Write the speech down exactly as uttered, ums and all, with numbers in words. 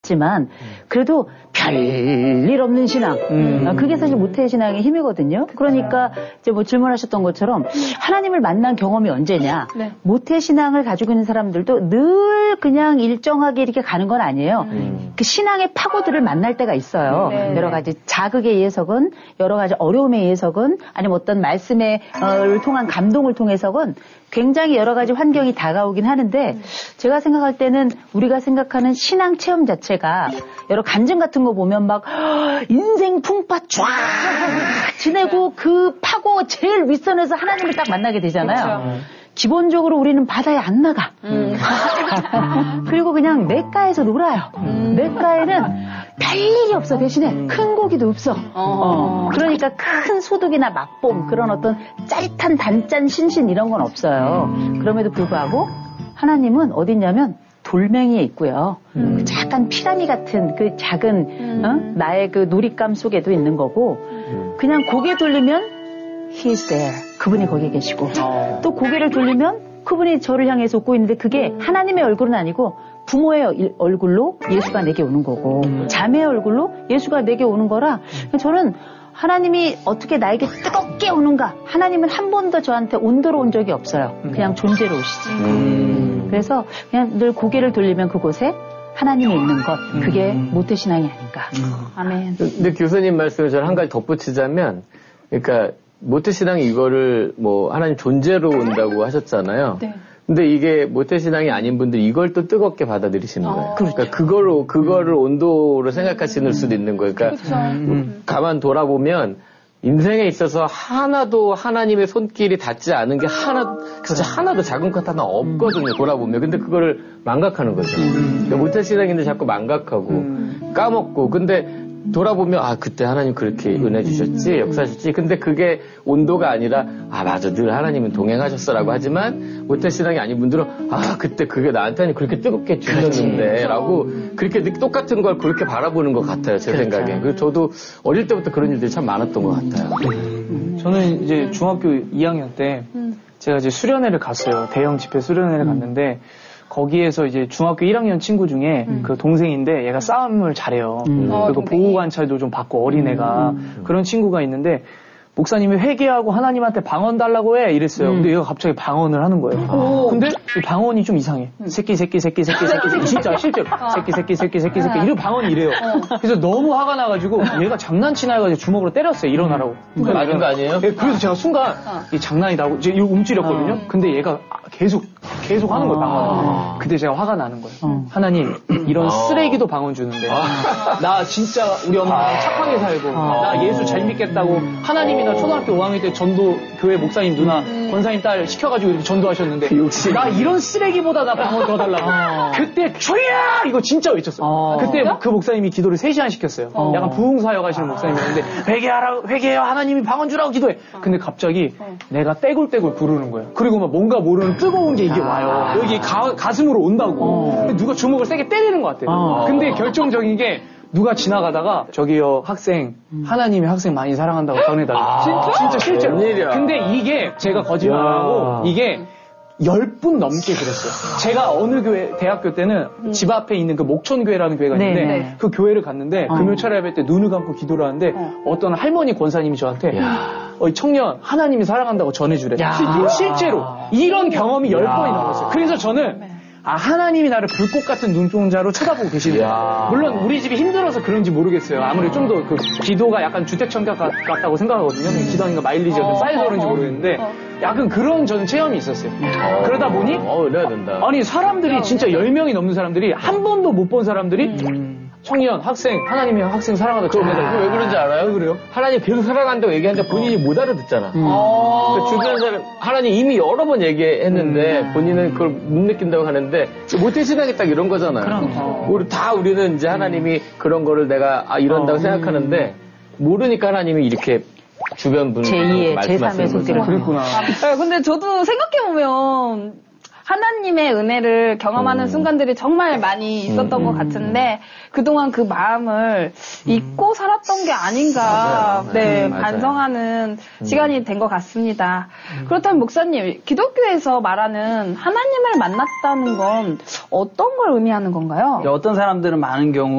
같지만 그래도 별일 없는 신앙. 음. 그게 사실 모태신앙의 힘이거든요. 그러니까 이제 뭐 질문하셨던 것처럼 하나님을 만난 경험이 언제냐. 네. 모태신앙을 가지고 있는 사람들도 늘 그냥 일정하게 이렇게 가는 건 아니에요. 음. 그 신앙의 파고들을 만날 때가 있어요. 네. 여러 가지 자극에 의해서건 여러 가지 어려움에 의해서건 아니면 어떤 말씀을 통한 감동을 통해서건 굉장히 여러 가지 환경이 다가오긴 하는데 제가 생각할 때는 우리가 생각하는 신앙 체험 자체가 여러 간증 같은 거 보면 막 인생 풍파 쫙 지내고 그 파고 제일 윗선에서 하나님을 딱 만나게 되잖아요. 그렇죠. 기본적으로 우리는 바다에 안 나가. 음. 그리고 그냥 냇가에서 놀아요. 음. 냇가에는 별일이 없어. 대신에 음. 큰 고기도 없어. 어. 그러니까 큰 소득이나 맛봄 그런 어떤 짜릿한 단짠 신신 이런 건 없어요. 음. 그럼에도 불구하고 하나님은 어딨냐면 돌멩이에 있고요. 음. 그 작은 피라미 같은 그 작은 음. 어? 나의 그 놀잇감 속에도 있는 거고 음. 그냥 고개 돌리면 He is there. 그분이 거기에 계시고 어. 또 고개를 돌리면 그분이 저를 향해서 웃고 있는데 그게 하나님의 얼굴은 아니고 부모의 얼굴로 예수가 내게 오는 거고 음. 자매의 얼굴로 예수가 내게 오는 거라 저는 하나님이 어떻게 나에게 뜨겁게 오는가 하나님은 한 번도 저한테 온도로 온 적이 없어요. 그냥 존재로 오시지. 음. 그래서 그냥 늘 고개를 돌리면 그곳에 하나님이 있는 것 그게 모태신앙이 아닌가. 음. 아멘. 근데 교수님 말씀을 저는 한 가지 덧붙이자면 그러니까 모태신앙이 이거를 뭐 하나님 존재로 온다고 하셨잖아요. 네. 근데 이게 모태신앙이 아닌 분들이 이걸 또 뜨겁게 받아들이시는 거예요. 아, 그러니까 그렇죠. 그거로, 그거를 음. 온도로 생각하시는 음. 수도 있는 거예요. 그러니까 그렇죠. 음. 가만 돌아보면 인생에 있어서 하나도 하나님의 손길이 닿지 않은 게 하나, 진짜 하나도 작은 것 하나 없거든요. 돌아보면. 근데 그거를 망각하는 거죠. 그러니까 모태신앙인들 자꾸 망각하고 음. 까먹고. 근데 돌아보면 아 그때 하나님 그렇게 은혜 주셨지 역사하셨지 근데 그게 온도가 아니라 아 맞아 늘 하나님은 동행하셨어라고 하지만 모태신앙이 아닌 분들은 아 그때 그게 나한테는 그렇게 뜨겁게 주셨는데 라고 그렇게 똑같은 걸 그렇게 바라보는 것 같아요 제 그렇죠. 생각에 그리고 저도 어릴 때부터 그런 일들이 참 많았던 것 같아요. 음. 저는 이제 중학교 이 학년 때 제가 이제 수련회를 갔어요. 대형 집회 수련회를 갔는데 거기에서 이제 중학교 일 학년 친구 중에 음. 그 동생인데 얘가 싸움을 잘해요. 음. 그리고 어, 보호 관찰도 좀 받고 어린애가 음. 그런 친구가 있는데 목사님이 회개하고 하나님한테 방언 달라고 해 이랬어요. 음. 근데 얘가 갑자기 방언을 하는 거예요. 아. 근데 이 방언이 좀 이상해. 음. 새끼 새끼 새끼 새끼 새끼 새끼 진짜 실제로 어. 새끼 새끼 새끼 새끼 새끼 이런 방언이 이래요. 어. 그래서 너무 화가 나가지고 얘가 장난치나 해가지고 주먹으로 때렸어요. 일어나라고. 음. 그게 맞은 거 아니에요? 그래서 제가 순간 어. 이 장난이다고 이제 이거 움찔렸거든요. 어. 근데 얘가 계속 계속 하는 거예요. 방언을. 그때 제가 화가 나는 거예요. 어. 하나님 이런 어. 쓰레기도 방언 주는데 나 진짜 우리 엄마 착하게 살고 나 예수 잘 믿겠다고 하나님이 나 초등학교 오 학년 때 전도 교회 목사님 누나 음. 권사님 딸 시켜가지고 이렇게 전도하셨는데 역시. 나 이런 쓰레기보다 나 방언 더 달라고 어. 그때 조이야 이거 진짜 외쳤어요. 어. 그때 그 목사님이 기도를 세 시간 시켰어요. 어. 약간 부흥사역 하시는 아. 목사님이었는데 회개하라 회개해요 하나님이 방언 주라고 기도해. 어. 근데 갑자기 어. 내가 떼굴떼굴 구르는 거예요. 그리고 막 뭔가 모르는 뜨거운 게 이게 아. 와요. 여기 가, 가슴으로 온다고. 어. 누가 주먹을 세게 때리는 것 같아요. 어. 근데 결정적인 게 누가 지나가다가 저기요 학생 음. 하나님이 학생 많이 사랑한다고 전해달라. 아, 진짜? 진짜 실제로. 웬일이야. 근데 이게 제가 거짓말하고 이게 열 분 넘게 그랬어요. 제가 어느 교회 대학교 때는 음. 집 앞에 있는 그 목촌교회라는 교회가 있는데 네네. 그 교회를 갔는데 어. 금요철 예배 때 눈을 감고 기도를 하는데 어. 어떤 할머니 권사님이 저한테 어, 청년 하나님이 사랑한다고 전해주래. 시, 실제로 이런 경험이 열 번이 넘었어요. 그래서 저는 아, 하나님이 나를 불꽃 같은 눈동자로 쳐다보고 계시네요. 물론 우리 집이 힘들어서 그런지 모르겠어요. 아무래도 좀 더 그 기도가 약간 주택청약 같다고 생각하거든요. 기도하니까 마일리지가 좀 쌓여서 그런지 모르겠는데 약간 그런 저는 체험이 있었어요. 어. 그러다 보니 어, 이래야 된다. 아니 사람들이 진짜 열 명이 넘는 사람들이 한 번도 못 본 사람들이 음. 청년, 학생, 하나님이 학생 사랑하다 전해달라고. 왜 그런지 알아요? 왜 그래요? 하나님 계속 사랑한다고 얘기하는데 본인이 못 알아듣잖아. 음. 그러니까 주변 사람, 하나님 이미 여러 번 얘기했는데 음. 본인은 그걸 못 느낀다고 하는데 모태신앙이 딱 이런 거잖아요. 그럼. 우리 다 우리는 이제 하나님이 그런 거를 내가 아, 이런다고 어. 생각하는데 모르니까 하나님이 이렇게 주변 분 제이의, 제삼의 손길을 그랬구나. 네, 근데 저도 생각해보면 하나님의 은혜를 경험하는 음. 순간들이 정말 많이 있었던 음. 것 같은데 그동안 그 마음을 음. 잊고 살았던 게 아닌가 맞아요. 네, 음, 반성하는 음. 시간이 된 것 같습니다. 음. 그렇다면 목사님, 기독교에서 말하는 하나님을 만났다는 건 어떤 걸 의미하는 건가요? 어떤 사람들은 많은 경우